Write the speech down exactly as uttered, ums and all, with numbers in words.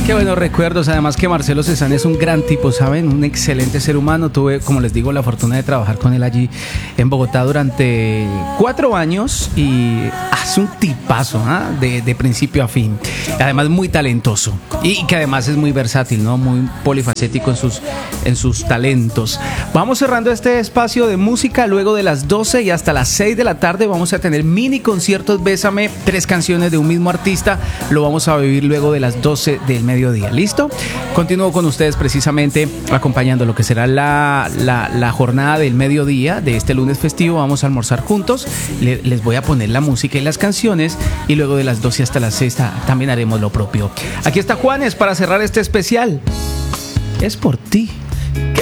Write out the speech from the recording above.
Qué buenos recuerdos, además que Marcelo Cezanne es un gran tipo, ¿saben? Un excelente ser humano. Tuve, como les digo, la fortuna de trabajar con él allí en Bogotá durante cuatro años y es un tipazo, ¿eh? de, de principio a fin. Además muy talentoso y que además es muy versátil, ¿no? Muy polifacético en sus, en sus talentos. Vamos cerrando este espacio de música. Luego de las doce y hasta las seis de la tarde vamos a tener mini conciertos Bésame, tres canciones de un mismo artista. Lo vamos a vivir luego de las doce del mediodía. mediodía, ¿listo? Continúo con ustedes precisamente acompañando lo que será la, la, la jornada del mediodía de este lunes festivo. Vamos a almorzar juntos, Le, les voy a poner la música y las canciones y luego de las doce hasta las seis también haremos lo propio. Aquí está Juanes para cerrar este especial. Es por ti.